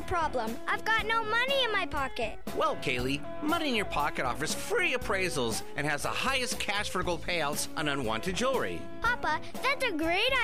a problem. I've got no money in my pocket. Well, Kaylee, Money in Your Pocket offers free appraisals and has the highest cash for gold payouts on unwanted jewelry. Papa, that's a great